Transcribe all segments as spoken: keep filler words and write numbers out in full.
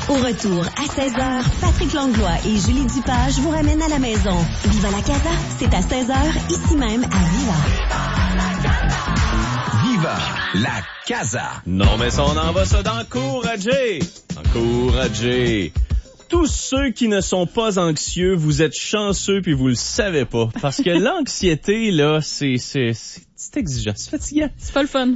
Au retour, à seize heures, Patrick Langlois et Julie Dupage vous ramènent à la maison. Viva la Casa, c'est à seize heures, ici même à Viva. Viva la Casa. Non, mais ça, on en va ça d'encourager. Encourager. Tous ceux qui ne sont pas anxieux, vous êtes chanceux puis vous le savez pas. Parce que l'anxiété, là, c'est, c'est, c'est, c'est exigeant, c'est fatigant. C'est pas le fun.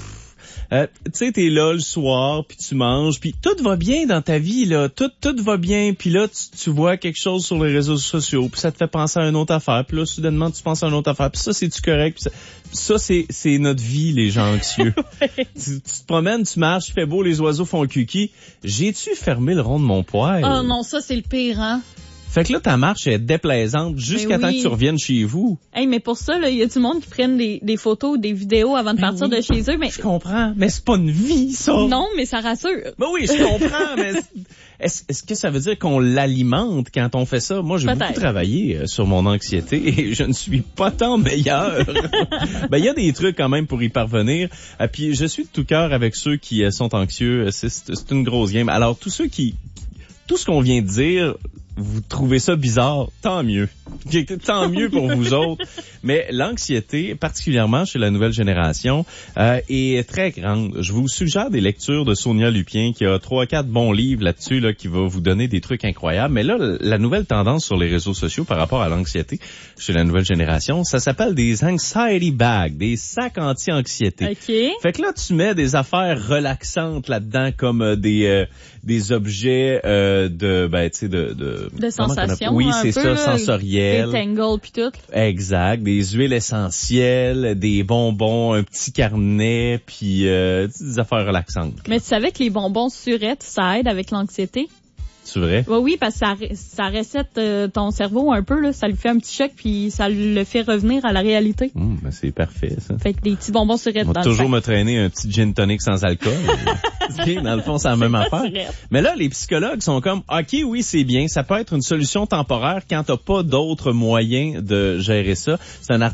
Euh, tu sais, t'es là le soir, puis tu manges, puis tout va bien dans ta vie, là. Tout, tout va bien, puis là, tu, tu vois quelque chose sur les réseaux sociaux, puis ça te fait penser à une autre affaire, puis là, soudainement, tu penses à une autre affaire, puis ça, c'est-tu correct? Puis ça, ça c'est, c'est notre vie, les gens anxieux. Ouais. tu, tu te promènes, tu marches, il fait beau, les oiseaux font le cuqui. J'ai-tu fermé le rond de mon poêle? Oh non, ça, c'est le pire, hein? Fait que là, ta marche est déplaisante jusqu'à oui. temps que tu reviennes chez vous. Hey, mais pour ça, il y a du monde qui prennent des, des photos ou des vidéos avant de Ben partir oui. de chez eux. Mais Je comprends, mais c'est pas une vie, ça. non, mais ça rassure. Ben oui, je comprends, mais est-ce, est-ce que ça veut dire qu'on l'alimente quand on fait ça? Moi, j'ai Peut-être. beaucoup travaillé euh, sur mon anxiété et je ne suis pas tant meilleur. Ben, il y a des trucs quand même pour y parvenir. Et puis, je suis de tout cœur avec ceux qui euh, sont anxieux. C'est, c'est, c'est une grosse game. Alors, tous ceux qui... Tout ce qu'on vient de dire... Vous trouvez ça bizarre, tant mieux. Tant mieux pour vous autres. Mais l'anxiété, particulièrement chez la nouvelle génération, euh, est très grande. Je vous suggère des lectures de Sonia Lupien, qui a trois, quatre bons livres là-dessus, là, qui va vous donner des trucs incroyables. Mais là, la nouvelle tendance sur les réseaux sociaux par rapport à l'anxiété chez la nouvelle génération, ça s'appelle des anxiety bags, des sacs anti-anxiété. OK. Fait que là, tu mets des affaires relaxantes là-dedans, comme euh, des euh, des objets euh, de, ben, tu sais, de, de De sensations, oui, un c'est peu, ça, là, sensoriel. Des tangles pis tout. Exact, des huiles essentielles, des bonbons, un petit carnet, puis euh, des affaires relaxantes. Mais tu savais que les bonbons surettes, ça aide avec l'anxiété? C'est vrai? Oui, oui, parce que ça, ça recette euh, ton cerveau un peu, là. Ça lui fait un petit choc, puis ça le fait revenir à la réalité. Mmh, ben c'est parfait, ça. Fait que des petits bonbons surettes On va dans toujours le me traîner un petit gin tonic sans alcool. Dans le fond, c'est la même affaire. surette. Mais là, les psychologues sont comme, OK, oui, c'est bien. Ça peut être une solution temporaire quand t'as pas d'autres moyens de gérer ça. C'est un